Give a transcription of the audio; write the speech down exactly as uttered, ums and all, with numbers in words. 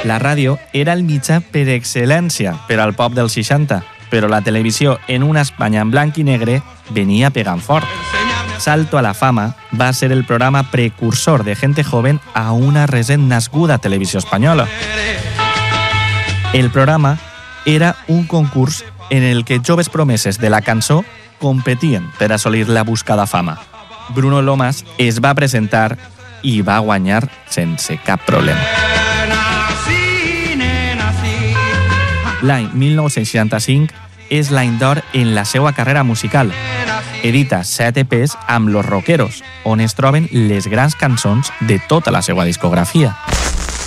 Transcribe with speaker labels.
Speaker 1: La ràdio era el mitjà per excel·lència per al pop dels seixanta, però la televisió en una Espanya en blanc i negre venia pegant fort. Salto a la fama va ser el programa precursor de Gente Joven a una recent nascuda televisió espanyola. El programa era un concurs en el que joves promeses de la cançó competien per assolir la buscada fama. Bruno Lomas es va presentar i va guanyar sense cap problema. L'any mil nou-cents seixanta-cinc és l'any d'or en la seva carrera musical. Edita set E Pes amb Los Rockeros, on es troben les grans cançons de tota la seva discografia.